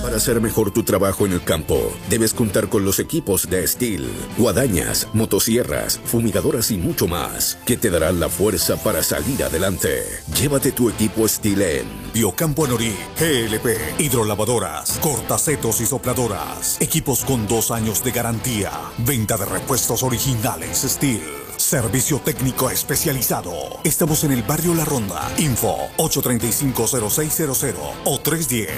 Para hacer mejor tu trabajo en el campo, debes contar con los equipos de Stihl, guadañas, motosierras, fumigadoras y mucho más, que te darán la fuerza para salir adelante. Llévate tu equipo Stihl en Biocampo Anorí, GLP, hidrolavadoras, cortacetos y sopladoras, equipos con 2 años de garantía, venta de repuestos originales Stihl. Servicio técnico especializado. Estamos en el barrio La Ronda. Info 835-0600 o 310